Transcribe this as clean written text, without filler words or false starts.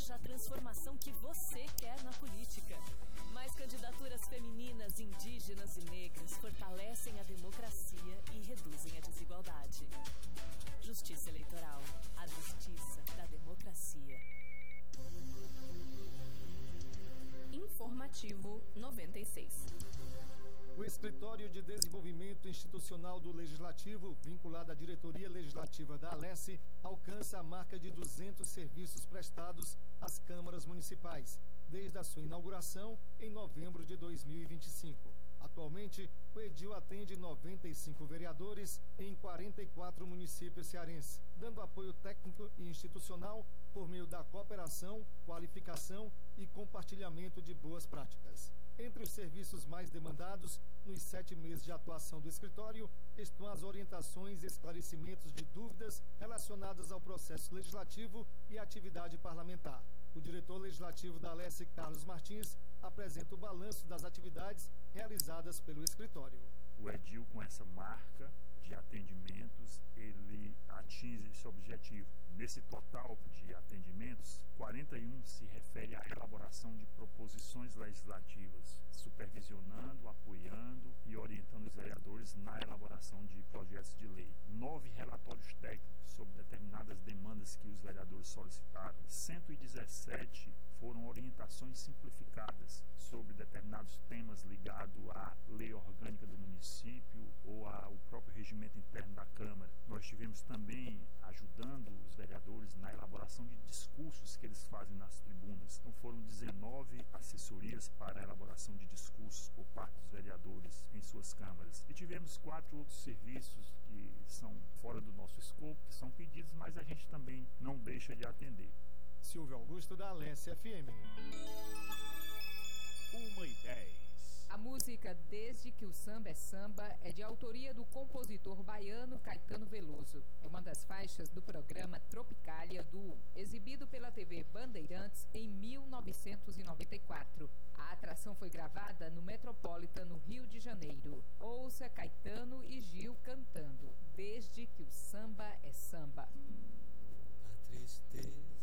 Seja a transformação que você quer na política. Mais candidaturas femininas, indígenas e negras fortalecem a democracia e reduzem a desigualdade. Justiça Eleitoral. A justiça da democracia. Informativo 96. O Escritório de Desenvolvimento Institucional do Legislativo, vinculado à Diretoria Legislativa da Alesse, alcança a marca de 200 serviços prestados às câmaras municipais, desde a sua inauguração em novembro de 2025. Atualmente, o edil atende 95 vereadores em 44 municípios cearenses, dando apoio técnico e institucional por meio da cooperação, qualificação e compartilhamento de boas práticas. Entre os serviços mais demandados, nos 7 meses de atuação do escritório, estão as orientações e esclarecimentos de dúvidas relacionadas ao processo legislativo e atividade parlamentar. O diretor legislativo da Alesse, Carlos Martins, apresenta o balanço das atividades realizadas pelo escritório. O edil, com essa marca de atendimentos, ele atinge esse objetivo. Nesse total de atendimentos, 41 se refere à elaboração de proposições legislativas, supervisionando, apoiando e orientando os vereadores na elaboração de projetos de lei. 9 relatórios técnicos sobre determinadas demandas que os vereadores solicitaram. 117 foram orientações simplificadas sobre determinados temas ligados à lei orgânica do município ou ao próprio regimento interno da Câmara. Nós tivemos também ajudando os vereadores na elaboração de discursos que eles fazem nas tribunas. Então foram 19 assessorias para a elaboração de discursos por parte dos vereadores em suas câmaras. E tivemos 4 outros serviços que são fora do nosso escopo, que são pedidos, mas a gente também não deixa de atender. Silvio Augusto, da Alesse FM. 1h10. A música Desde que o Samba é Samba é de autoria do compositor baiano Caetano Veloso. É uma das faixas do programa Tropicália Duo, exibido pela TV Bandeirantes em 1994. A atração foi gravada no Metropolitan, no Rio de Janeiro. Ouça Caetano e Gil cantando Desde que o Samba é Samba. A tristeza